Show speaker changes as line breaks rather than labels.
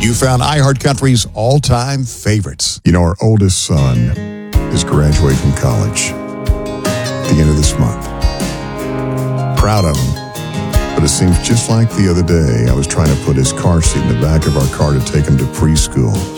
You found iHeartCountry's all-time favorites.
You know, our oldest son is graduating from college at the end of this month. Proud of him. But it seems just like the other day I was trying to put his car seat in the back of our car to take him to preschool.